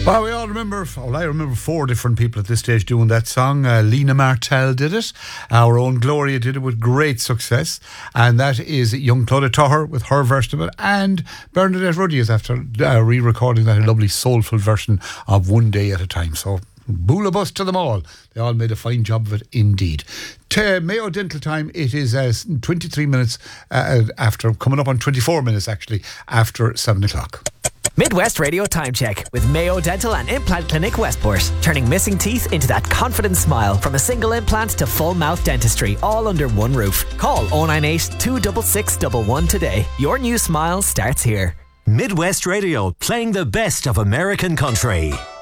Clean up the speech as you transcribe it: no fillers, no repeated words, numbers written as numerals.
Well, I remember 4 different people at this stage doing that song. Lena Martel did it. Our own Gloria did it with great success. And that is young Claudia Tuher with her version of it. And Bernadette Ruddy is after re-recording that lovely soulful version of One Day at a Time. So, boolabus to them all. They all made a fine job of it indeed. Mayo Dental Time, it is 23 minutes after, coming up on 24 minutes actually, after 7 o'clock. Midwest Radio Time Check with Mayo Dental and Implant Clinic Westport. Turning missing teeth into that confident smile. From a single implant to full mouth dentistry, all under one roof. Call 098 266 111 today. Your new smile starts here. Midwest Radio, playing the best of American country.